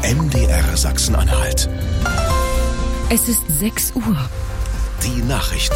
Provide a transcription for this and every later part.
MDR Sachsen-Anhalt. Es ist 6 Uhr. Die Nachrichten.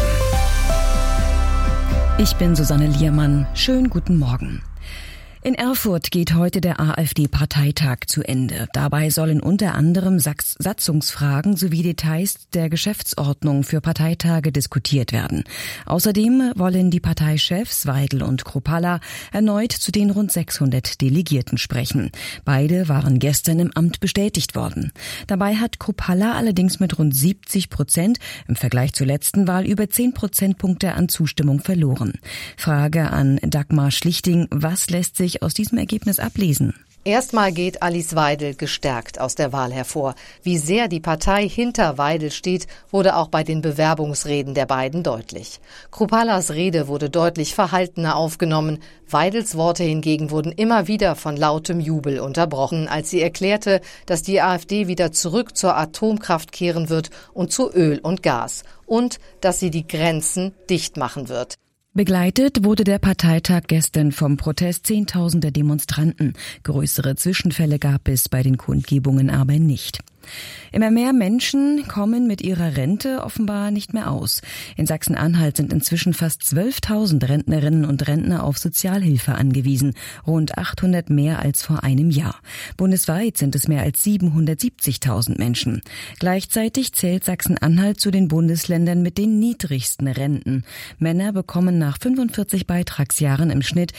Ich bin Susanne Liermann. Schönen guten Morgen. In Erfurt geht heute der AfD-Parteitag zu Ende. Dabei sollen unter anderem Satzungsfragen sowie Details der Geschäftsordnung für Parteitage diskutiert werden. Außerdem wollen die Parteichefs Weidel und Kruppalla erneut zu den rund 600 Delegierten sprechen. Beide waren gestern im Amt bestätigt worden. Dabei hat Kruppalla allerdings mit rund 70% im Vergleich zur letzten Wahl über 10 Prozentpunkte an Zustimmung verloren. Frage an Dagmar Schlichting: Was lässt sich aus diesem Ergebnis ablesen? Erstmal geht Alice Weidel gestärkt aus der Wahl hervor. Wie sehr die Partei hinter Weidel steht, wurde auch bei den Bewerbungsreden der beiden deutlich. Krupallas Rede wurde deutlich verhaltener aufgenommen. Weidels Worte hingegen wurden immer wieder von lautem Jubel unterbrochen, als sie erklärte, dass die AfD wieder zurück zur Atomkraft kehren wird und zu Öl und Gas. Und dass sie die Grenzen dicht machen wird. Begleitet wurde der Parteitag gestern vom Protest zehntausender Demonstranten. Größere Zwischenfälle gab es bei den Kundgebungen aber nicht. Immer mehr Menschen kommen mit ihrer Rente offenbar nicht mehr aus. In Sachsen-Anhalt sind inzwischen fast 12.000 Rentnerinnen und Rentner auf Sozialhilfe angewiesen, rund 800 mehr als vor einem Jahr. Bundesweit sind es mehr als 770.000 Menschen. Gleichzeitig zählt Sachsen-Anhalt zu den Bundesländern mit den niedrigsten Renten. Männer bekommen nach 45 Beitragsjahren im Schnitt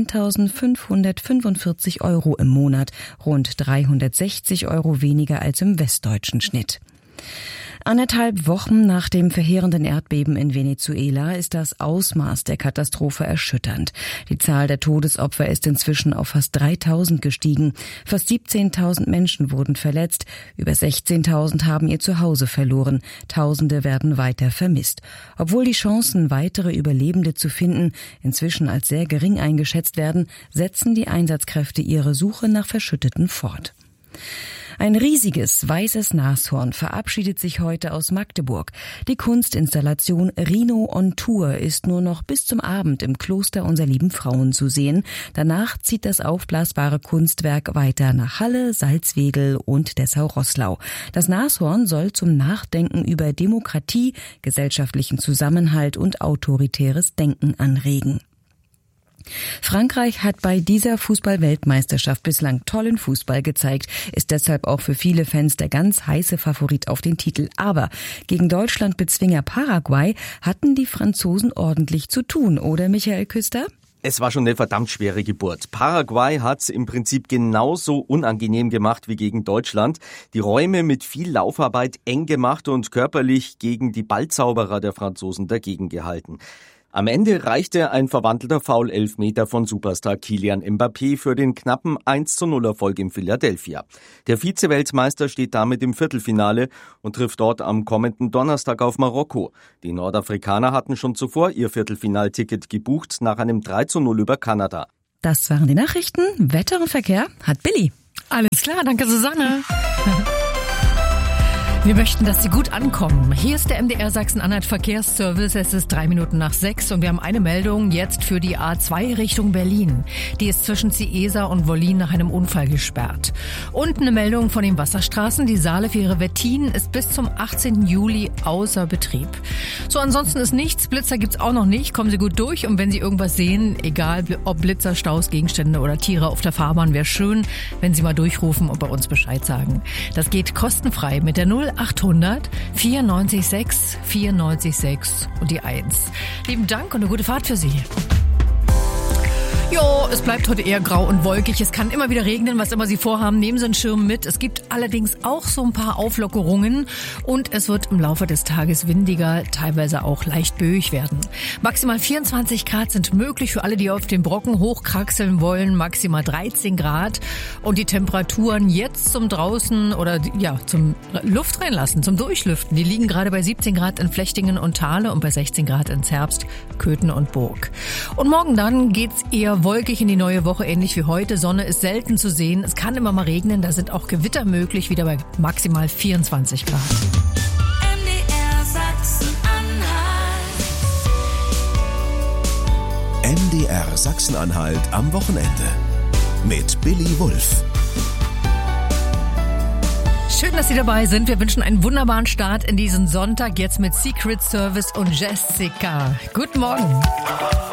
1.545 € im Monat, rund 360 € weniger als im westdeutschen Schnitt. 1,5 Wochen nach dem verheerenden Erdbeben in Venezuela ist das Ausmaß der Katastrophe erschütternd. Die Zahl der Todesopfer ist inzwischen auf fast 3.000 gestiegen. Fast 17.000 Menschen wurden verletzt. Über 16.000 haben ihr Zuhause verloren. Tausende werden weiter vermisst. Obwohl die Chancen, weitere Überlebende zu finden, inzwischen als sehr gering eingeschätzt werden, setzen die Einsatzkräfte ihre Suche nach Verschütteten fort. Ein riesiges weißes Nashorn verabschiedet sich heute aus Magdeburg. Die Kunstinstallation Rhino on Tour ist nur noch bis zum Abend im Kloster Unser Lieben Frauen zu sehen. Danach zieht das aufblasbare Kunstwerk weiter nach Halle, Salzwedel und Dessau-Roßlau. Das Nashorn soll zum Nachdenken über Demokratie, gesellschaftlichen Zusammenhalt und autoritäres Denken anregen. Frankreich hat bei dieser Fußball-Weltmeisterschaft bislang tollen Fußball gezeigt, ist deshalb auch für viele Fans der ganz heiße Favorit auf den Titel. Aber gegen Deutschland-Bezwinger Paraguay hatten die Franzosen ordentlich zu tun, oder Michael Küster? Es war schon eine verdammt schwere Geburt. Paraguay hat's im Prinzip genauso unangenehm gemacht wie gegen Deutschland. Die Räume mit viel Laufarbeit eng gemacht und körperlich gegen die Ballzauberer der Franzosen dagegen gehalten. Am Ende reichte ein verwandelter Foul-Elfmeter von Superstar Kylian Mbappé für den knappen 1:0 Erfolg in Philadelphia. Der Vize-Weltmeister steht damit im Viertelfinale und trifft dort am kommenden Donnerstag auf Marokko. Die Nordafrikaner hatten schon zuvor ihr Viertelfinalticket gebucht nach einem 3:0 über Kanada. Das waren die Nachrichten. Wetter und Verkehr hat Billy. Alles klar, danke Susanne. Wir möchten, dass Sie gut ankommen. Hier ist der MDR Sachsen-Anhalt Verkehrsservice. Es ist 3 Minuten nach 6 und wir haben eine Meldung jetzt für die A2 Richtung Berlin. Die ist zwischen Ciesa und Wollin nach einem Unfall gesperrt. Und eine Meldung von den Wasserstraßen. Die Saale-Fähre Wettin ist bis zum 18. Juli außer Betrieb. So, ansonsten ist nichts. Blitzer gibt's auch noch nicht. Kommen Sie gut durch und wenn Sie irgendwas sehen, egal ob Blitzer, Staus, Gegenstände oder Tiere auf der Fahrbahn, wäre schön, wenn Sie mal durchrufen und bei uns Bescheid sagen. Das geht kostenfrei mit der 0800 94 6 und die 1. Lieben Dank und eine gute Fahrt für Sie. Jo, es bleibt heute eher grau und wolkig. Es kann immer wieder regnen, was immer Sie vorhaben. Nehmen Sie einen Schirm mit. Es gibt allerdings auch so ein paar Auflockerungen und es wird im Laufe des Tages windiger, teilweise auch leicht böig werden. Maximal 24 Grad sind möglich für alle, die auf den Brocken hochkraxeln wollen. Maximal 13 Grad und die Temperaturen jetzt zum draußen oder ja zum Luft reinlassen, zum Durchlüften. Die liegen gerade bei 17 Grad in Flechtingen und Thale und bei 16 Grad in Zerbst, Köthen und Burg. Und morgen dann geht's eher wolkig in die neue Woche, ähnlich wie heute. Sonne ist selten zu sehen. Es kann immer mal regnen. Da sind auch Gewitter möglich, wieder bei maximal 24 Grad. MDR Sachsen-Anhalt. MDR Sachsen-Anhalt am Wochenende. Mit Billy Wulff. Schön, dass Sie dabei sind. Wir wünschen einen wunderbaren Start in diesen Sonntag jetzt mit Secret Service und Jessica. Guten Morgen.